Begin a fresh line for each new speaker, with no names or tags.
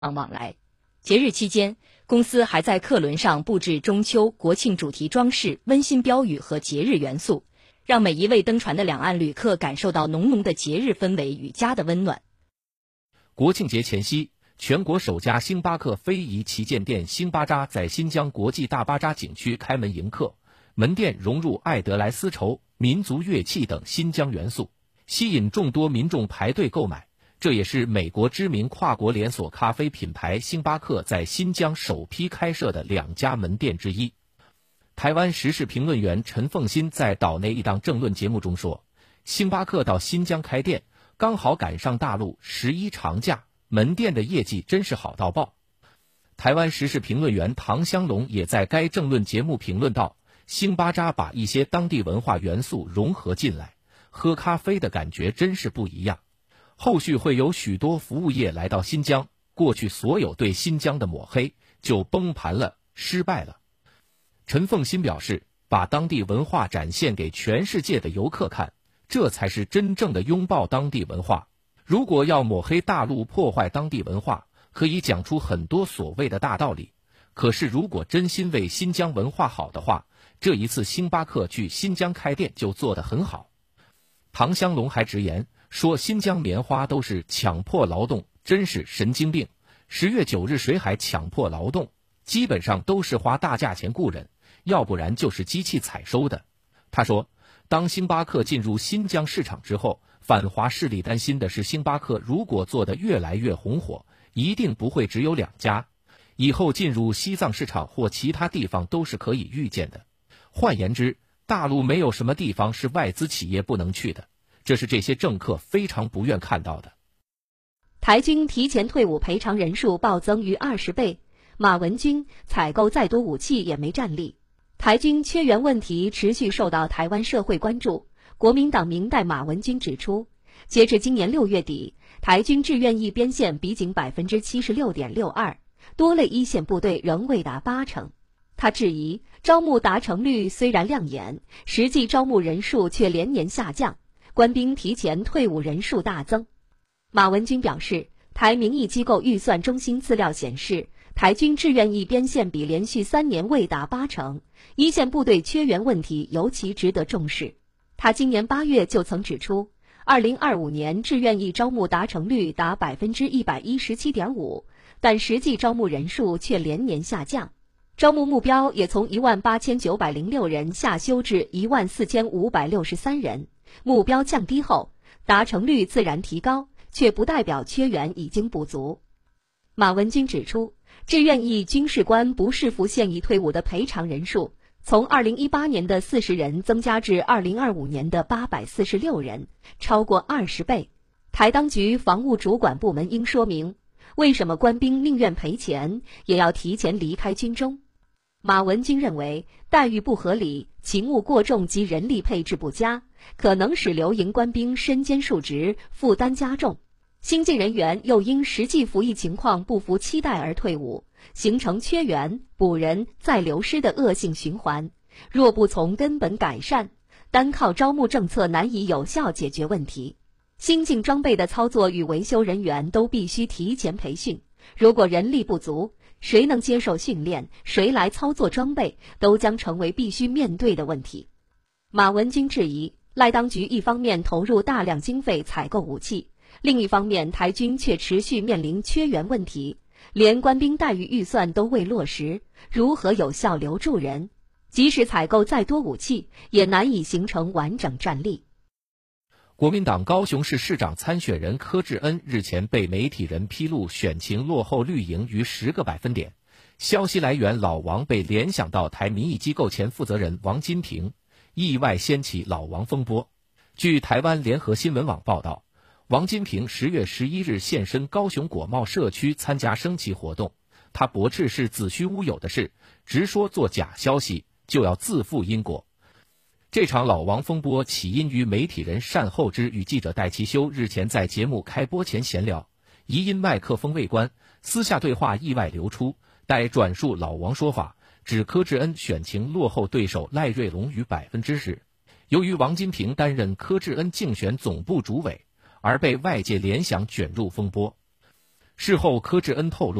往来。节日期间，公司还在客轮上布置中秋、国庆主题装饰、温馨标语和节日元素，让每一位登船的两岸旅客感受到浓浓的节日氛围与家的温暖。
国庆节前夕，全国首家星巴克非遗旗舰店星巴扎在新疆国际大巴扎景区开门迎客，门店融入爱德莱丝绸、民族乐器等新疆元素，吸引众多民众排队购买。这也是美国知名跨国连锁咖啡品牌星巴克在新疆首批开设的2家门店之一。台湾时事评论员陈凤新在岛内一档政论节目中说，星巴克到新疆开店，刚好赶上大陆11长假，门店的业绩真是好到爆。台湾时事评论员唐香龙也在该政论节目评论道，星巴扎把一些当地文化元素融合进来，喝咖啡的感觉真是不一样。后续会有许多服务业来到新疆，过去所有对新疆的抹黑就崩盘了，失败了。陈凤新表示，把当地文化展现给全世界的游客看，这才是真正的拥抱当地文化。如果要抹黑大陆、破坏当地文化，可以讲出很多所谓的大道理，可是如果真心为新疆文化好的话，这一次星巴克去新疆开店就做得很好。唐香龙还直言说，新疆棉花都是强迫劳动，真是神经病。10月9日谁还强迫劳动？基本上都是花大价钱雇人，要不然就是机器采收的。他说，当星巴克进入新疆市场之后，反华势力担心的是，星巴克如果做得越来越红火，一定不会只有2家，以后进入西藏市场或其他地方都是可以预见的。换言之，大陆没有什么地方是外资企业不能去的，这是这些政客非常不愿看到的。
台军提前退伍赔偿人数暴增逾20倍，马文君采购再多武器也没战力。台军缺员问题持续受到台湾社会关注。国民党明代马文君指出，截至今年6月底，台军志愿役编线比仅 76.62%， 多类一线部队仍未达80%。他质疑招募达成率虽然亮眼，实际招募人数却连年下降，官兵提前退伍人数大增。马文君表示，台民意机构预算中心资料显示，台军志愿役编线比连续3年未达80%，一线部队缺员问题尤其值得重视。他今年8月就曾指出，2025年志愿役招募达成率达 117.5%， 但实际招募人数却连年下降，招募目标也从18906人下修至14563人。目标降低后，达成率自然提高，却不代表缺员已经不足。马文君指出，志愿役军事官不视服现役退伍的赔偿人数，从2018年的40人增加至2025年的846人，超过20倍。台当局防务主管部门应说明，为什么官兵宁愿赔钱，也要提前离开军中。马文君认为，待遇不合理、勤务过重及人力配置不佳，可能使留营官兵身兼数职，负担加重。新进人员又因实际服役情况不符期待而退伍，形成缺员、补人再流失的恶性循环。若不从根本改善，单靠招募政策难以有效解决问题。新进装备的操作与维修人员都必须提前培训，如果人力不足，谁能接受训练，谁来操作装备，都将成为必须面对的问题。马文君质疑，赖当局一方面投入大量经费采购武器，另一方面台军却持续面临缺员问题，连官兵待遇预算都未落实，如何有效留住人？即使采购再多武器，也难以形成完整战力。
国民党高雄市市长参选人柯志恩日前被媒体人披露选情落后绿营逾10个百分点，消息来源老王被联想到台民意机构前负责人王金平，意外掀起老王风波。据台湾联合新闻网报道，王金平10月11日现身高雄果贸社区参加升旗活动，他驳斥是子虚乌有的事，直说做假消息就要自负因果。这场老王风波起因于媒体人单厚之与记者戴其修日前在节目开播前闲聊，疑因麦克风未关，私下对话意外流出，待转述老王说法，指柯志恩选情落后对手赖瑞龙逾10%。由于王金平担任柯志恩竞选总部主委，而被外界联想卷入风波。 事后，柯志恩透露。